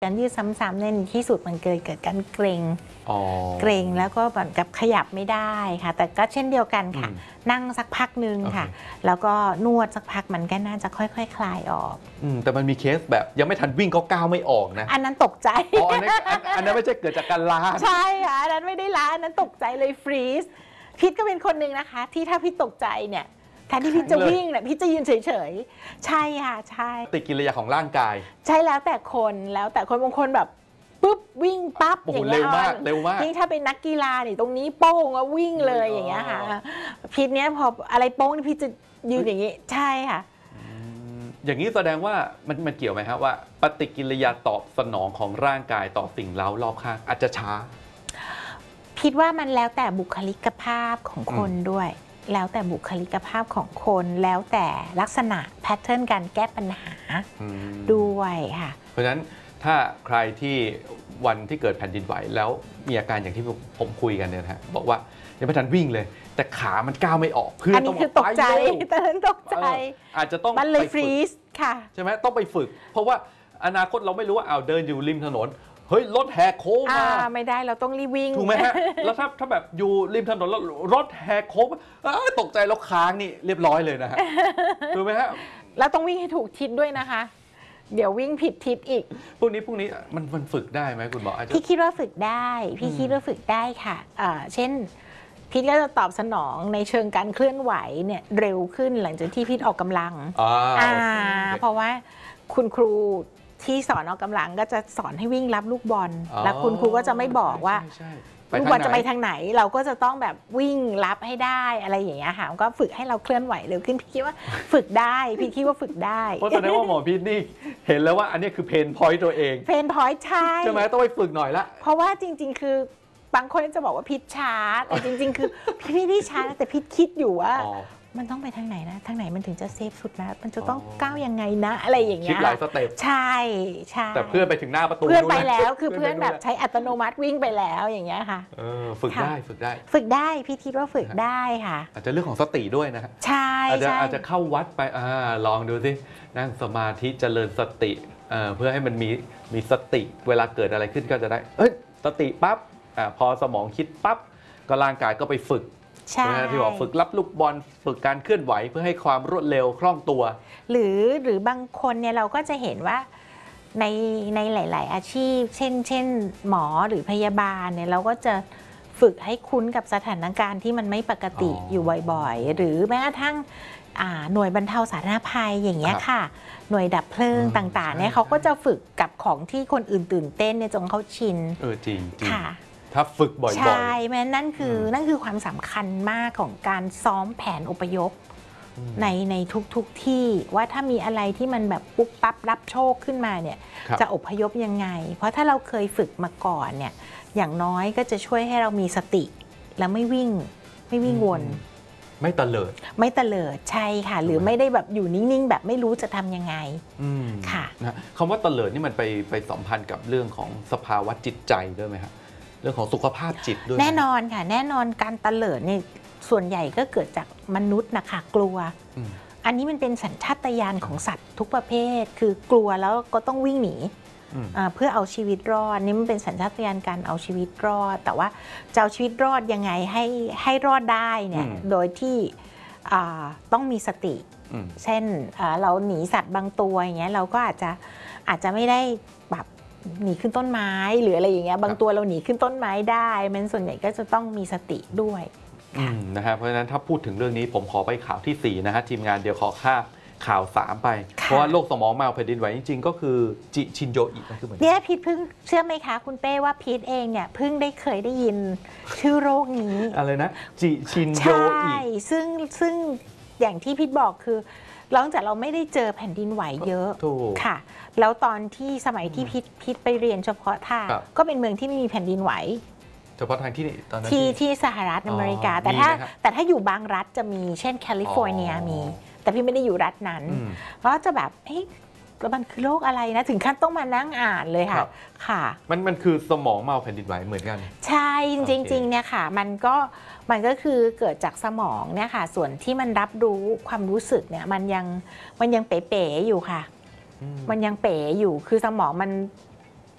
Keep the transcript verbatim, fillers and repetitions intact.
การยืดซ้ำๆในที่สุดมันเกิดเกิดการเกร็งเกร็งแล้วก็เหมือนกับขยับไม่ได้ค่ะแต่ก็เช่นเดียวกันค่ะนั่งสักพักนึงค่ะแล้วก็นวดสักพักมันก็น่าจะค่อยๆ ค, คลายออกอืมแต่มันมีเคสแบบยังไม่ทันวิ่งก็ก้าวไม่ออกนะอันนั้นตกใจอ๋ออันนั้นอันนั้นไม่ใช่เกิดจากการล้าใช่ค่ะอันนั้นไม่ได้ล้าอันนั้นตกใจเลยฟรีซพิษก็เป็นคนหนึ่งนะคะที่ถ้าพิษตกใจเนี่ยแทนที่พี่จะวิ่งเนี่ยพี่จะยืนเฉยๆใช่ค่ะใช่ปฏิกิริยาของร่างกายใช่แล้วแต่คนแล้วแต่คนบางคนแบบปุ๊บวิ่งปั๊บอย่างเงี้ยเร็วมากเร็วมากยิ่งถ้าเป็นนักกีฬาเนี่ยตรงนี้โป้งแล้ววิ่งเลยอย่างเงี้ยค่ะพิษเนี้ยพออะไรโป้งพี่จะยืนอย่างงี้ใช่ค่ะอย่างนี้แสดงว่ามันมันเกี่ยวไหมครับว่าปฏิกิริยาตอบสนองของร่างกายต่อสิ่งเร้ารอบข้างอาจจะช้าคิดว่ามันแล้วแต่บุคลิกภาพของคนด้วยแล้วแต่บุคลิกภาพของคนแล้วแต่ลักษณะแพทเทิร์นการแก้ปัญหาด้วยค่ะเพราะฉะนั้นถ้าใครที่วันที่เกิดแผ่นดินไหวแล้วมีอาการอย่างที่ผมคุยกันเนี่ยนะฮะบอกว่ายังไม่ทันวิ่งเลยแต่ขามันก้าวไม่ออกเพื่อนต้องตกใจตอนนั้นตกใจอาจจะต้องมันเลยฟรีซค่ะใช่ไหมต้องไปฝึกเพราะว่าอนาคตเราไม่รู้ว่าเอาเดินอยู่ริมถนนเฮ้ยรถแหกโค้งมาไม่ได้เราต้องรีบวิ่งถูกไหมฮะแล้วถ้าถ้าแบบอยู่ริมถนนแล้วรถแหกโค้งตกใจแล้วค้างนี่เรียบร้อยเลยนะฮะถูกไหมฮะแล้วต้องวิ่งให้ถูกทิศด้วยนะคะเดี๋ยววิ่งผิดทิศอีกพวกนี้พวกนี้มันมันฝึกได้ไหมคุณหมอพี่คิดว่าฝึกได้พี่คิดว่าฝึกได้ค่ะเช่นพี่ก็จะตอบสนองในเชิงการเคลื่อนไหวเนี่ยเร็วขึ้นหลังจากที่พี่ออกกำลังเพราะว่าคุณครูที่สอนออกกำลังก็จะสอนให้วิ่งรับลูกบอลแล้วคุณครูก็จะไม่บอกว่าลูกบอลจะไปทางไหนเราก็จะต้องแบบวิ่งรับให้ได้อะไรอย่างเงี้ยค่ะก็ฝึกให้เราเคลื่อนไหวเร็วขึ้นพี่คิดว่าฝึกได้พี่คิดว่าฝึกได้เพราะแสดงว่าหมอพีทนี่เห็นแล้วว่าอันนี้คือเพนพอยต์ตัวเองเพนพอยต์ใช่ใช่ไหมต้องไปฝึกหน่อยละเพราะว่าจริงๆคือบางคนจะบอกว่าพิชช้าแต่จริงๆคือพี่ไม่ได้ช้าแต่พิชคิดอยู่ว่ามันต้องไปทางไหนนะทางไหนมันถึงจะเซฟสุดนะมันจะต้องก้าวยังไงนะอะไรอย่างเงี้ยคิดหลายสเต็ปใช่ใช่แต่เพื่อนไปถึงหน้าประตูเพื่อนไปแล้วคือเพื่อนแบบใช้อัตโนมัติวิ่งไปแล้วอย่างเงี้ยค่ะฝึกได้ฝึกได้ฝึกได้พี่คิดว่าฝึกได้ค่ะอาจจะเรื่องของสติด้วยนะใช่อาจจะอาจจะเข้าวัดไปอ่าลองดูสินั่งสมาธิเจริญสติเพื่อให้มันมีมีสติเวลาเกิดอะไรขึ้นก็จะได้เอ้ยสติปั๊บพอสมองคิดปั๊บก็ร่างกายก็ไปฝึกใช่ที่บอกฝึกรับลูกบอลฝึกการเคลื่อนไหวเพื่อให้ความรวดเร็วคล่องตัวหรือหรือบางคนเนี่ยเราก็จะเห็นว่าในในหลายๆอาชีพเช่นเช่นหมอหรือพยาบาลเนี่ยเราก็จะฝึกให้คุ้นกับสถานการณ์ที่มันไม่ปกติอยู่บ่อยๆหรือแม้กระทั่งหน่วยบรรเทาสาธารณภัยอย่างเงี้ยค่ะหน่วยดับเพลิงต่างๆเนี่ยเขาก็จะฝึกกับของที่คนอื่นตื่นเต้นเนี่ยจนเขาชินเออจริงค่ะถ้าฝึกบ่อยๆใช่แม้นั่นคือนั่นคือความสำคัญมากของการซ้อมแผนอพยพในในทุกๆที่ว่าถ้ามีอะไรที่มันแบบปุ๊บปั๊บรับโชคขึ้นมาเนี่ยจะอพยพยังไงเพราะถ้าเราเคยฝึกมาก่อนเนี่ยอย่างน้อยก็จะช่วยให้เรามีสติแล้วไม่วิ่งไม่วิ่งวนไม่ตะเลิดไม่ตะเลิดใช่ค่ะหรือไม่ได้แบบอยู่นิ่งๆแบบไม่รู้จะทำยังไงค่ะนะคำว่าตะเลิดนี่มันไปไปสัมพันธ์กับเรื่องของสภาวะจิตใจด้วยไหมครับเรื่องของสุขภาพจิตด้วยแน่นอนค่ะแน่นอนการตะเลิดนี่ส่วนใหญ่ก็เกิดจากมนุษย์นะคะกลัวอันนี้มันเป็นสัญชาตญาณของสัตว์ทุกประเภทคือกลัวแล้วก็ต้องวิ่งหนีเพื่อเอาชีวิตรอดนี่มันเป็นสัญชาตญาณการเอาชีวิตรอดแต่ว่าจะเอาชีวิตรอดยังไงให้ให้รอดได้เนี่ยโดยที่ต้องมีสติเช่นเราหนีสัตว์บางตัวอย่างเงี้ยเราก็อาจจะอาจจะไม่ได้แบบหนีขึ้นต้นไม้หรืออะไรอย่างเงี้ยบางตัวเราหนีขึ้นต้นไม้ได้มันส่วนใหญ่ก็จะต้องมีสติด้วยนะฮะเพราะฉะนั้นถ้าพูดถึงเรื่องนี้ผมขอไปข่าวที่สี่นะฮะทีมงานเดี๋ยวขอค่าข่าวสามไปเพราะว่าโรคสมองมาแผ่นดินไหวจริงๆก็คือจิชินโยอิคือเหมือนเนี่ยพีทเพิ่งเชื่อไหมคะคุณเป้ว่าพีทเองเนี่ยเพิ่งได้เคยได้ยินชื่อโรคนี้อะไรนะจิชินโยอิใช่ซึ่งซึ่งอย่างที่พีทบอกคือหลังจากเราไม่ได้เจอแผ่นดินไหวเยอะค่ะแล้วตอนที่สมัยที่พิษพิษไปเรียนเฉพาะทางก็เป็นเมืองที่ไม่มีแผ่นดินไหวเฉพาะทางที่ตอนนั้นที่ที่สหรัฐอเมริกาแต่ถ้าแต่ถ้าอยู่บางรัฐจะมีเช่นแคลิฟอร์เนียมีแต่พี่ไม่ได้อยู่รัฐนั้นเพราะจะแบบเฮ้ยแล้วมันคือโรคอะไรนะถึงขั้นต้องมานั่งอ่านเลยค่ะค่ะมันมันคือสมองเมาแผ่นดินไหวเหมือนกันใช่จริงๆเนี่ยค่ะมันก็มันก็คือเกิดจากสมองเนี่ยค่ะส่วนที่มันรับรู้ความรู้สึกเนี่ยมันยังมันยังเป๋ๆอยู่ค่ะมันยังเป๋อยู่คือสมองมัน